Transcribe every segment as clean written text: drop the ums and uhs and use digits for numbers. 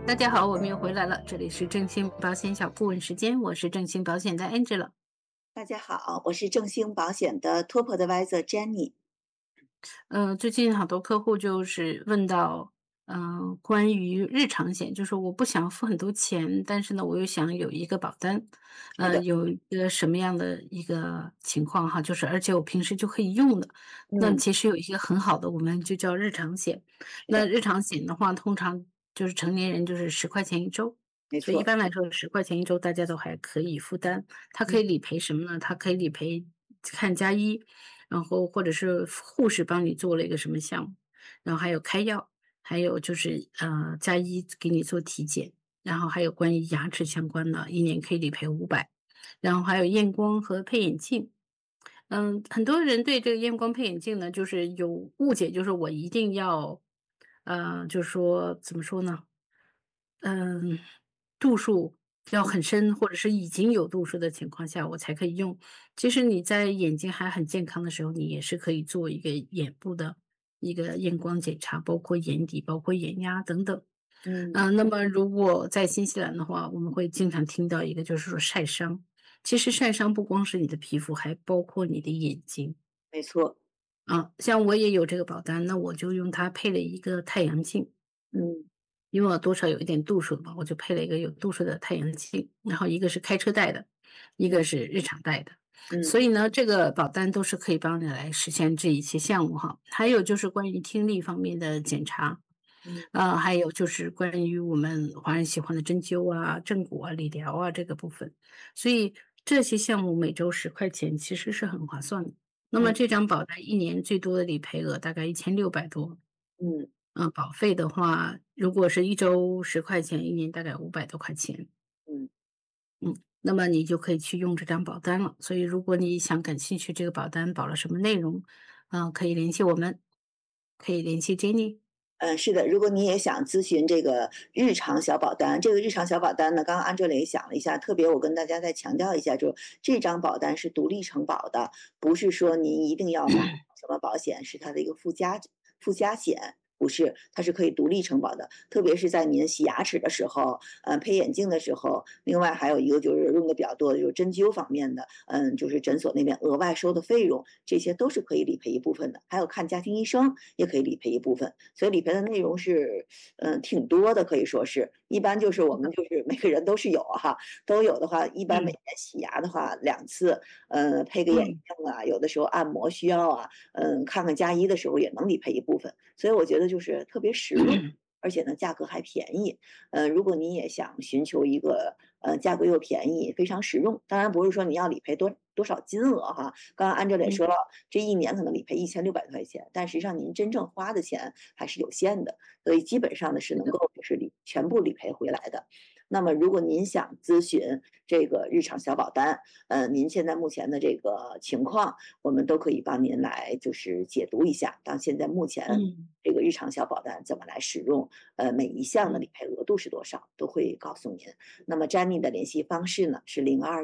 大家好，我们又回来了，这里是正兴保险小顾问时间，我是正兴保险的 Angela。 大家好，我是正兴保险的 Top Advisor Jenny。 最近好多客户就是问到，关于日常险，就是我不想付很多钱，但是呢，我又想有一个保单， 是的。 有一个什么样的一个情况哈，就是而且我平时就可以用的。那嗯。 其实有一个很好的，我们就叫日常险。 是的。 那日常险的话，通常就是成年人就是10块钱一周，所以一没错。 般来说10块钱一周大家都还可以负担。它可嗯。 以理赔什么呢？它可以理赔看家医，然后或者是护士帮你做了一个什么项目，然后还有开药，还有就是加医给你做体检，然后还有关于牙齿相关的，一年可以理赔500，然后还有验光和配眼镜。很多人对这个验光配眼镜呢，就是有误解，就是我一定要，就是说怎么说呢？嗯，度数要嗯。 很深，或者是已经有度数的情况下，我才可以用。其实你在眼睛还很健康的时候，你也是可以做一个眼部的一个验光检查，包括眼底、包括眼压等等。 嗯。 那么如果在新西兰的话，我们会经常听到一个就是说晒伤。其实晒伤不光是你的皮肤，还包括你的眼睛。 没错。 像我也有这个保单，那我就用它配了一个太阳镜。 嗯。 因为我多少有一点度数嘛，我就配了一个有度数的太阳镜，然后一个是开车戴的，一个是日常戴的。 嗯。 所以呢，这个保单都是可以帮你来实现这一些项目哈。还有就是关于听力方面的检查， 嗯。 还有就是关于我们华人喜欢的针灸啊、正骨啊、理疗啊这个部分。所以这些项目每周10块钱其实是很划算的。那么嗯。 这张保单一年最多的理赔额大概1600多。 嗯。 保费的话，如果是一周10块钱，一年大概500多块钱。 嗯。 那么你就可以去用这张保单了。所以如果你想感兴趣这个保单保了什么内容，可以联系我们，可以联系 Jenny。 是的，如果你也想咨询这个日常小保单，这个日常小保单呢，刚刚安哲雷想了一下，特别我跟大家再强调一下，就这张保单是独立承保的，不是说您一定要买什么保险是它的一个附加险。不是，它是可以独立承保的，特别是在您洗牙齿的时候，配眼镜的时候，另外还有一个就是用的比较多的就是针灸方面的，就是诊所那边额外收的费用，这些都是可以理赔一部分的，还有看家庭医生也可以理赔一部分，所以理赔的内容是，挺多的，可以说是，一般就是我们就是每个人都是有哈，都有的话，一般每嗯年洗牙的话2次，配个眼嗯镜啊，有的时候按摩需要啊，看看家医的时候也能理赔一部分，所以我觉得就是特别实用。而且呢，价格还便宜。如果你也想寻求一个价格又便宜、非常实用，当然不是说你要理赔多少金额哈。刚刚安哲也嗯说了，这一年可能理赔1600块钱，但实际上您真正花的钱还是有限的，所以基本上呢是是的。 能够就是全部理赔回来的。那么如果您想咨询这个日常小保单，您现在目前的这个情况，我们都可以帮您来就是解读一下，到现在目前嗯这个日常小保单怎么来使用，每一项的嗯。 理赔额度是多少，都会告诉您。那么 Jenny 的联系方式呢是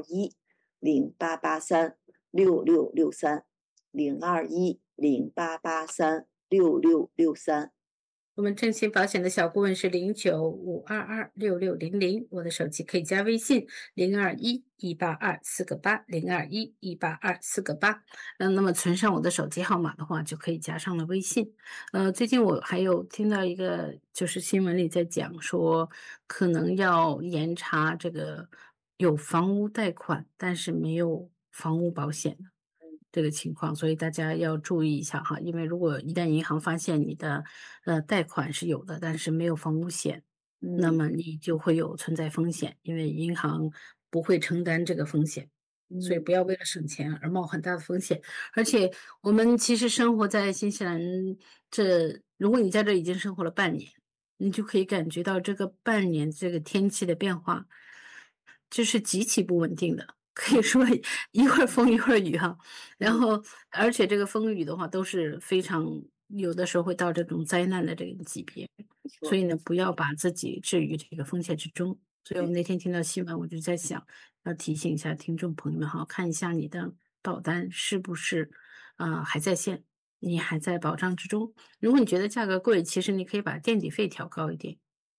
0210883666302108836663。 我们正新保险的小顾问是0952266600，我的手机可以加微信0211824802118248。那么存上我的手机号码的话，就可以加上了微信。最近我还有听到一个就是新闻里在讲说，可能要严查这个有房屋贷款，但是没有房屋保险的这个情况，所以大家要注意一下哈。因为如果一旦银行发现你的贷款是有的，但是没有房屋险，那嗯。 么你就会有存在风险，因为银行不会承担这个风险。所以嗯。 不要为了省钱而冒很大的风险。而且我们其实生活在新西兰如果你在这已经生活了半年，你就可以感觉到这个半年这个天气的变化，就是极其不稳定的，可以说一会儿风一会儿雨哈。然嗯。 后而且这个风雨的话都是非常有的时候会到这种灾难的这个级别， 没错。 所以呢，不要把自己置于这个风险之中。所以我没。 们那天听到新闻，我就在想，要提醒一下听众朋友们哈，看一下你的保单是不是还在线，你还在保障之中。如果你觉得价格贵，其实你可以把垫底费调高一点。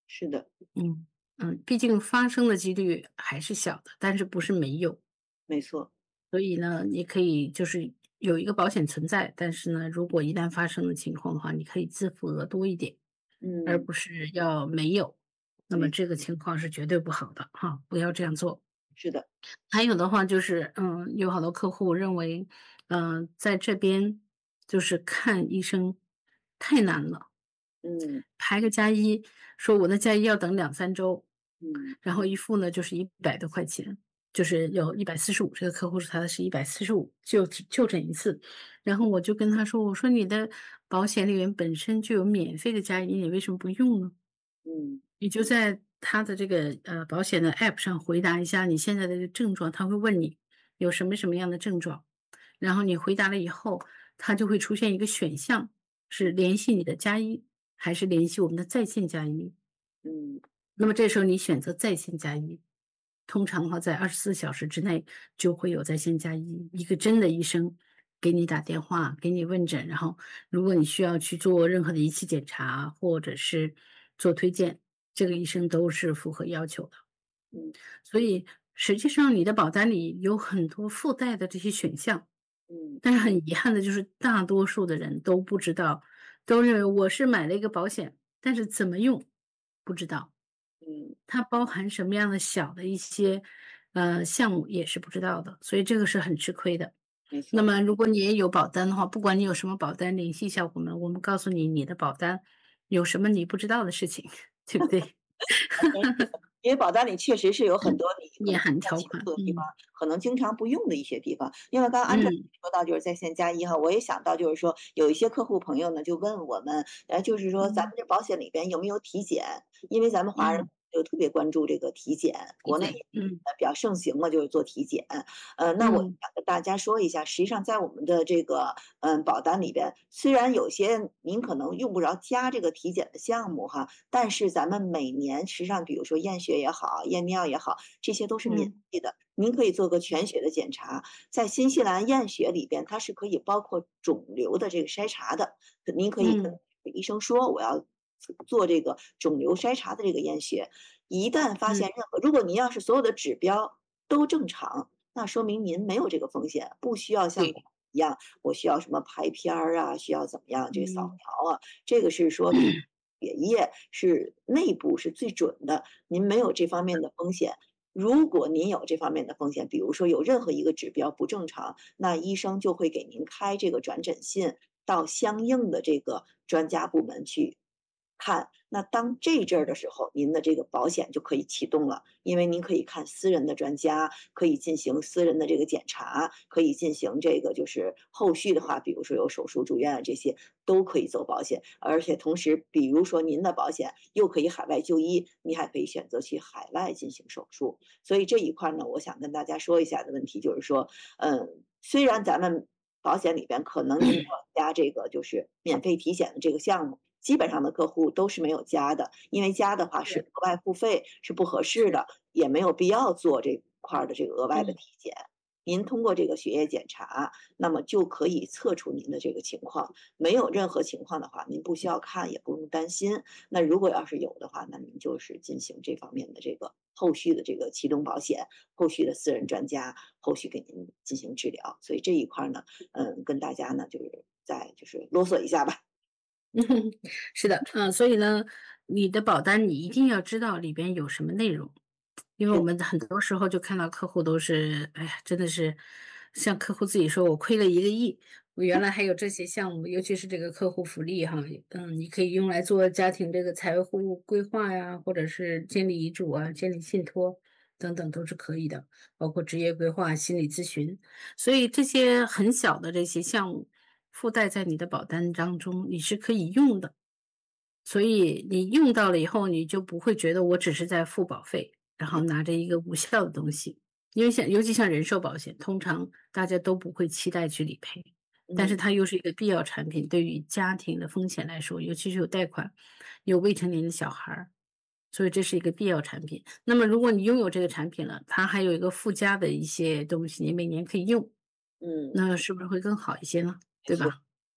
是的， 嗯毕竟发生的几率还是小的，但是不是没有。 没错， 所以呢，你可以就是有一个保险存在，但是呢，如果一旦发生的情况的话，你可以自付额多一点，而嗯， 不是要没有。那么没这个情况是绝对不好的哈，不要这样做。 是的， 还有的话就是，有好多客户认为，在这边就是看医生太难了， 嗯排个加医，说我的加医要等2、3周， 嗯然后一付呢就是100多块钱，就是有145，这个客户是他的是145，就诊一次。然后我就跟他说，我说：“你的保险里面本身就有免费的加医，你为什么不用呢？” 嗯你就在他的这个保险的 App 上回答一下你现在的这个症状，他会问你有什么什么样的症状，然后你回答了以后，他就会出现一个选项，是联系你的加医，还是联系我们的在线加医。 嗯那么这时候你选择在线加医，通常的话在24小时之内就会有在线加医，一个真的医生给你打电话，给你问诊，然后如果你需要去做任何的仪器检查，或者是做推荐，这个医生都是符合要求的。 嗯所以实际上你的保单里有很多附带的这些选项， 嗯但是很遗憾的就是大多数的人都不知道，都认为我是买了一个保险，但是怎么用不知道。 嗯， 它包含什么样的小的一些，项目也是不知道的，所以这个是很吃亏的。 没错。 那么如果你也有保单的话，不管你有什么保单，联系一下我们，我们告诉你你的保单有什么你不知道的事情，对不对？ 因为保单里确实是有很多你可内能不太清涵条款， 楚的地方，可能经常不用的一些地方。因为刚刚安哲嗯， 说到就是在线加一哈，我也想到就是说有一些客户朋友呢就问我们，就是说咱们嗯， 这保险里边有没有体检？因为咱们华人嗯， 就特别关注这个体检，国内理解，嗯， 比较盛行嘛，就是做体检。那我嗯， 想跟大家说一下，实际上在我们的这个保单里边，虽然有些您可能用不着加这个体检的项目哈，但是咱们每年实际上比如说验血也好，验尿也好，这些都是免嗯， 费的。您可以做个全血的检查，在新西兰验血里边，它是可以包括肿瘤的这个筛查的。您可以跟嗯， 医生说，我要做这个肿瘤筛查的这个验血。一旦发嗯， 现任何，如果您要是所有的指标都正常，那说明您没有这个风险，不需要像我对， 一样，我需要什么拍片儿啊，需要怎么样这个扫嗯， 描啊，这个是说比血液是内部是最准的，您没有这方面的风险。如果您有这方面的风险，比如说有任何一个指标不正常，那医生就会给您开这个转诊信，到相应的这个专家部门去看。那当这阵儿的时候，您的这个保险就可以启动了，因为您可以看私人的专家，可以进行私人的这个检查，可以进行这个就是后续的话，比如说有手术住院啊这些都可以走保险，而且同时，比如说您的保险又可以海外就医，你还可以选择去海外进行手术。所以这一块儿呢，我想跟大家说一下的问题就是说，虽然咱们保险里边可能您要加这个就是免费体检的这个项目，基本上的客户都是没有加的，因为加的话是是， 额外付费，是不合适是， 的，也没有必要做这块儿的这个额外的嗯， 体检。您通过这个血液检查，那么就可以测出您的这个情况。没有任何情况的话，您不需要看，也不用担心。那如果要是有的话，那您就是进行这方面的这个后续的这个启动保险，后续的私人专家后续给您进行治疗。所以这一块儿呢，跟大家呢就是啰嗦一下吧。 是的，所以呢，你的保单你一定要知道里边有什么内容。因为我是的， 们很多时候就看到客户都是，哎呀，真的是像客户自己说，我亏了1个亿，我原来还有这些项目，尤其是这个客户福利哈，你可以用来做家庭这个财务规划呀，或者是建立遗嘱啊、建立信托等等都是可以的，包括职业规划、心理咨询，所以这些很小的这些项目附带在你的保单当中，你是可以用的。所以你用到了以后，你就不会觉得我只是在付保费，然后拿着一个无效的东西。因为尤其像人寿保险，通常大家都不会期待去理赔，但是嗯它又是一个必要产品，对于家庭的风险来说，尤其是有贷款、有未成年的小孩儿，所以这是一个必要产品。那么如果你拥有这个产品了，它还有一个附加的一些东西，你每年可以用， 嗯， 那是不是会更好一些呢？ 没错。 对吧？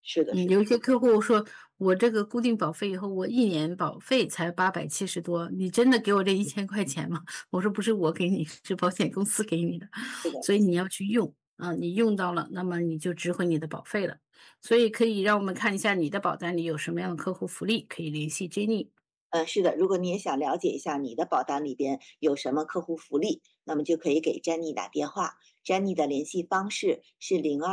是的，是的， 有一些客户说，我这个固定保费以后，我1年保费才870多，你真的给我这1000块钱吗？我说不是我给你，是保险公司给你的， 是的。 所以你要去用，你用到了，那么你就值回你的保费了。所以可以让我们看一下你的保单里有什么样的客户福利，可以联系 Jenny。 是的，如果你也想了解一下你的保单里边有什么客户福利，那么就可以给 Jenny 打电话。Jenny 的联系方式是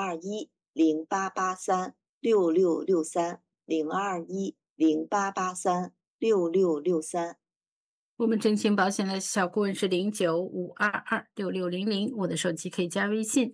0210883666302108836663。 我们真情保险的小顾问是0952266600，我的手机可以加微信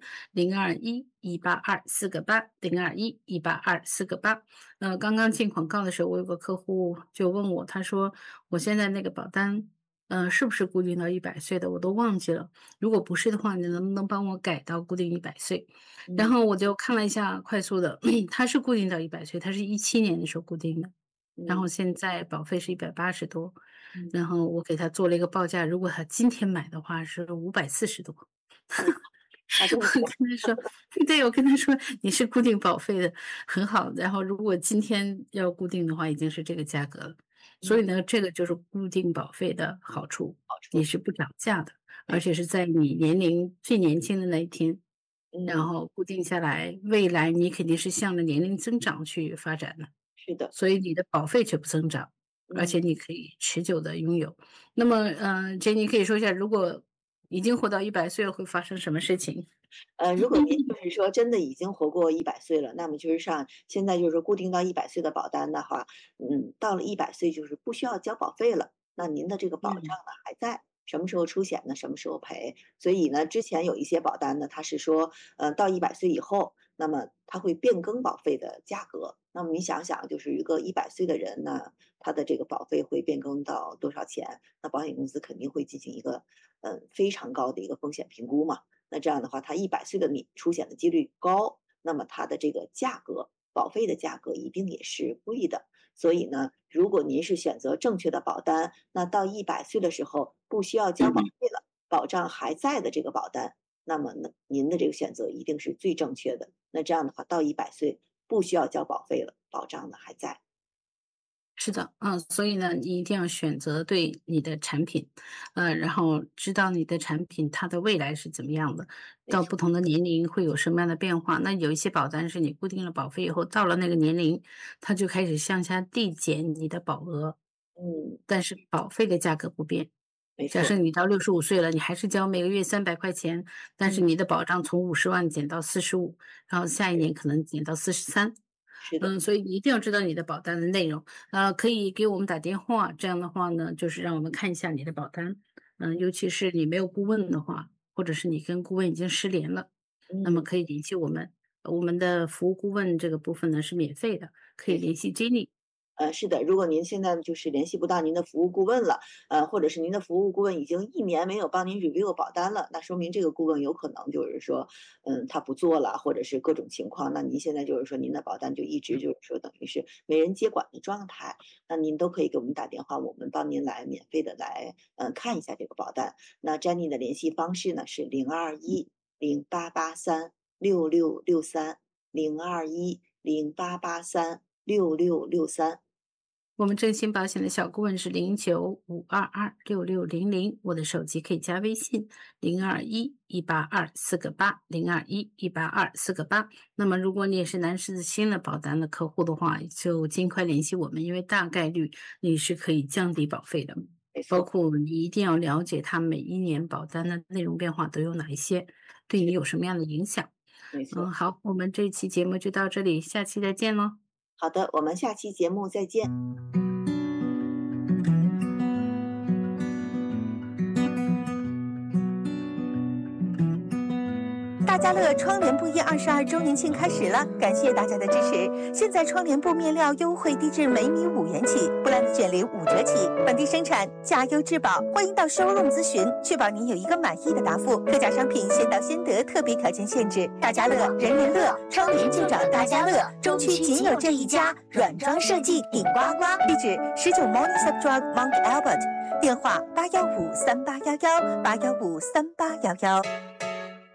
0211824802118248。刚刚进广告的时候，我有个客户就问我，他说我现在那个保单，是不是固定到100岁的？我都忘记了。如果不是的话，你能不能帮我改到固定100岁？然嗯后我就看了一下快速的，它是固定到100岁，它是17年的时候固定的。然嗯后现在保费是180多， 嗯然后我给他做了一个报价，如果他今天买的话是540多。 嗯，啊，这么我跟他说对，我跟他说你是固定保费的，很好，然后如果今天要固定的话，已经是这个价格了。所以嗯， 呢，这个就是固定保费的好处， 好处， 你是不涨价的，而没错， 且是在你年龄最年轻的那一天，然嗯， 后固定下来，未来你肯定是向着年龄增长去发展的。 是的， 所以你的保费却不增长，而嗯。 且你可以持久的拥有。那么，Jenny 可以说一下，如果已经活到100岁了，会发生什么事情？ 如果您就是说真的已经活过100岁了，那么就是现在就是说固定到一百岁的保单的话，到了100岁就是不需要交保费了，那您的这个保障嗯， 呢还在，什么时候出险呢，什么时候赔。所以呢，之前有一些保单呢，它是说，到一百岁以后，那么它会变更保费的价格。那么你想想，就是一个一百岁的人呢，他的这个保费会变更到多少钱？那保险公司肯定会进行一个，非常高的一个风险评估嘛。那这样的话，他一百岁的你出险的几率高，那么它的这个价格，保费的价格一定也是贵的。所以呢，如果您是选择正确的保单，那到一百岁的时候不需要交保费了，保障还在的这个保单，那么呢，您的这个选择一定是最正确的。那这样的话，到一百岁不需要交保费了，保障呢还在。 是的，所以呢，你一定要选择对你的产品，然后知道你的产品它的未来是怎么样的， 没错， 到不同的年龄会有什么样的变化。那有一些保单是你固定了保费以后，到了那个年龄，它就开始向下递减你的保额， 嗯， 但是保费的价格不变。 没错， 假设你到65岁了，你还是交每个月300块钱，但是嗯， 你的保障从50万减到45，然后下一年可能减到43。 是的， 所以你一定要知道你的保单的内容，可以给我们打电话，这样的话呢，就是让我们看一下你的保单，尤其是你没有顾问的话，或者是你跟顾问已经失联了，那么嗯。 可以联系我们，我们的服务顾问这个部分呢是免费的，可以没错。 联系 Jenny。 是的，如果您现在就是联系不到您的服务顾问了，或者是您的服务顾问已经1年没有帮您 review 保单了，那说明这个顾问有可能就是说，他不做了，或者是各种情况，那您现在就是说您的保单就一直就是说等于是没人接管的状态，那您都可以给我们打电话，我们帮您来免费的来看一下这个保单。那 Jenny 的联系方式呢是0210883666302108836663。 我们振兴保险的小顾问是0952266600，我的手机可以加微信0211824802118248。那么如果你也是南狮子新的保单的客户的话，就尽快联系我们，因为大概率你是可以降低保费的，包没错， 括你一定要了解它每一年保单的内容变化都有哪一些，对你有什么样的影响。 没错。 好，我们这期节目就到这里，下期再见喽。 好的，我们下期节目再见。 大家乐窗帘布艺22周年庆开始了，感谢大家的支持。现在窗帘布面料优惠低至每米5元起，布兰的卷帘5折起，本地生产，价优质保。欢迎到 showroom 咨询，确保您有一个满意的答复。特价商品先到先得，特别条件限制。大家乐，人人乐，窗帘就找大家乐。中区仅有这一家，软装设计顶呱呱。地址19 Morning Sub Drive Mount Albert，电话8153811，8153811。